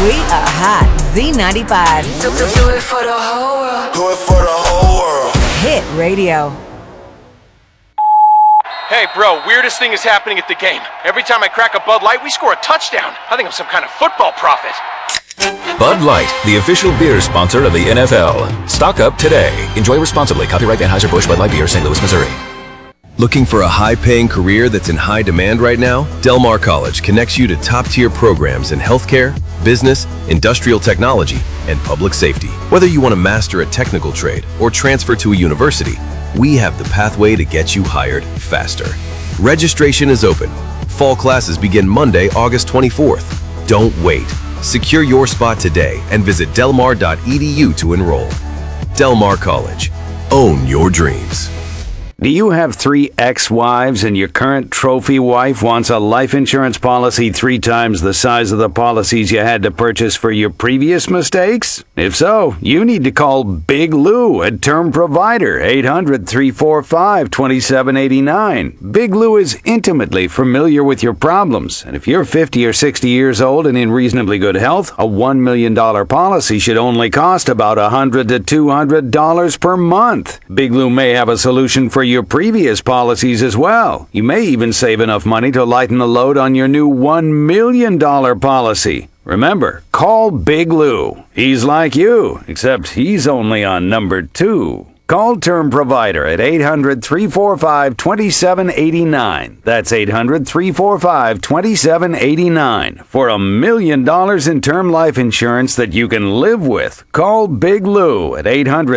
We are hot. Z95. Do it for the whole world. Do it for the whole world. Hit radio. Hey, bro, weirdest thing is happening at the game. Every time I crack a Bud Light, we score a touchdown. I think I'm some kind of football prophet. Bud Light, the official beer sponsor of the NFL. Stock up today. Enjoy responsibly. Copyright Anheuser-Busch Bud Light Beer, St. Louis, Missouri. Looking for a high-paying career that's in high demand right now? Del Mar College connects you to top-tier programs in healthcare, business, industrial technology, and public safety. Whether you want to master a technical trade or transfer to a university, we have the pathway to get you hired faster. Registration is open. Fall classes begin Monday, August 24th. Don't wait. Secure your spot today and visit delmar.edu to enroll. Del Mar College. Own your dreams. Do you have 3 ex-wives and your current trophy wife wants a life insurance policy 3 times the size of the policies you had to purchase for your previous mistakes? If so, you need to call Big Lou at Term Provider, 800-345-2789. Big Lou is intimately familiar with your problems, and if you're 50 or 60 years old and in reasonably good health, a $1 million policy should only cost about $100 to $200 per month. Big Lou may have a solution for your previous policies as well. You may even save enough money to lighten the load on your new $1 million policy. Remember, call Big Lou. He's like you, except he's only on number 2. Call Term Provider at 800-345-2789. That's 800-345-2789 for $1 million in term life insurance that you can live with. Call Big Lou at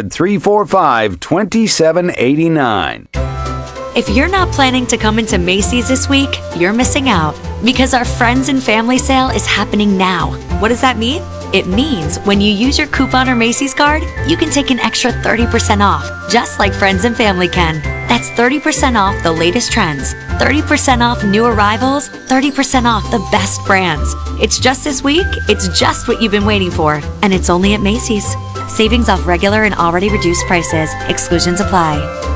800-345-2789. If you're not planning to come into Macy's this week, you're missing out because our Friends and Family sale is happening now. What does that mean? It means when you use your coupon or Macy's card, you can take an extra 30% off, just like Friends and Family can. That's 30% off the latest trends, 30% off new arrivals, 30% off the best brands. It's just this week, it's just what you've been waiting for, and it's only at Macy's. Savings off regular and already reduced prices. Exclusions apply.